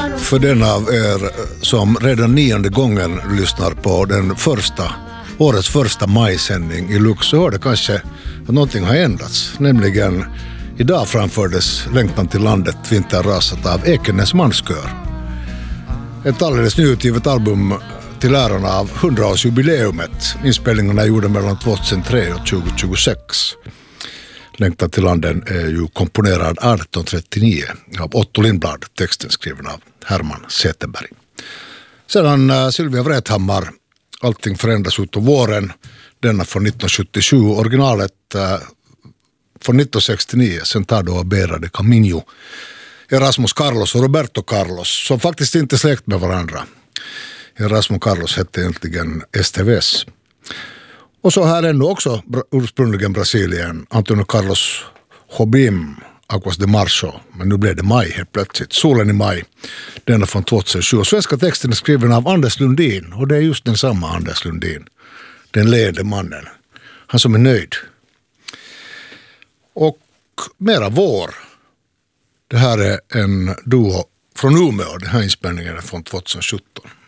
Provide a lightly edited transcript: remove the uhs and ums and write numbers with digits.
För den av er som redan 9:e gången lyssnar på årets första majsändning i Lux, så hör det kanske att någonting har ändrats. Nämligen idag framfördes Längtan till landet, vinterrasat av Ekenäs manskör. Ett alldeles nyutgivet album till äran av 100-årsjubileumet. Inspelningarna är gjorda mellan 2003 och 2026. Längtan till landet är ju komponerad 1839 av Otto Lindblad, texten skriven av Herman Zetterberg. Sedan Sylvia Vrethammar, Allting förändras ut på våren, denna från 1977, originalet från 1969, Sentado och Bera de Camino, Erasmus Carlos och Roberto Carlos, som faktiskt inte är släkt med varandra. Erasmus Carlos hette egentligen STVS. Och så här ännu också ursprungligen Brasilien, Antonio Carlos Jobim, Aguas de Marzo, men nu blev det maj helt plötsligt. Solen i maj, denna från 2007. Och svenska texten är skriven av Anders Lundin, och det är just den samma Anders Lundin, den leende mannen, han som är nöjd. Och mera vår, det här är en duo från Umeå, den här inspelningen är från 2017.